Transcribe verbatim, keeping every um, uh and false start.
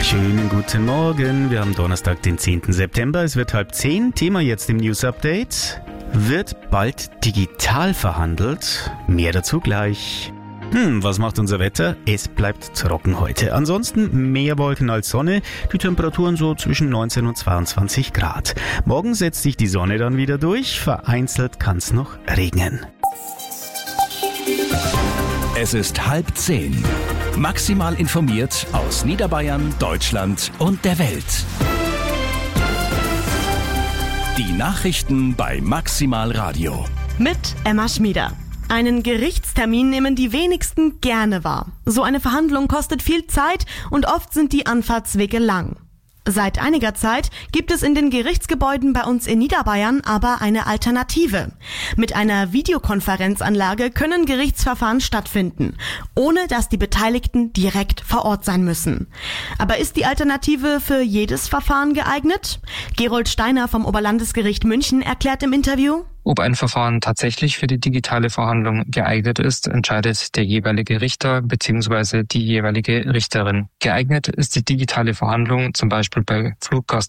Schönen guten Morgen. Wir haben Donnerstag, den zehnten September. Es wird halb zehn. Thema jetzt im News Update. Wird bald digital verhandelt? Mehr dazu gleich. Hm, was macht unser Wetter? Es bleibt trocken heute. Ansonsten mehr Wolken als Sonne. Die Temperaturen so zwischen neunzehn und zweiundzwanzig Grad. Morgen setzt sich die Sonne dann wieder durch. Vereinzelt kann es noch regnen. Es ist halb zehn. Maximal informiert aus Niederbayern, Deutschland und der Welt. Die Nachrichten bei Maximal Radio. Mit Emma Schmieder. Einen Gerichtstermin nehmen die wenigsten gerne wahr. So eine Verhandlung kostet viel Zeit und oft sind die Anfahrtswege lang. Seit einiger Zeit gibt es in den Gerichtsgebäuden bei uns in Niederbayern aber eine Alternative. Mit einer Videokonferenzanlage können Gerichtsverfahren stattfinden, ohne dass die Beteiligten direkt vor Ort sein müssen. Aber ist die Alternative für jedes Verfahren geeignet? Gerold Steiner vom Oberlandesgericht München erklärt im Interview: Ob ein Verfahren tatsächlich für die digitale Verhandlung geeignet ist, entscheidet der jeweilige Richter bzw. die jeweilige Richterin. Geeignet ist die digitale Verhandlung zum Beispiel bei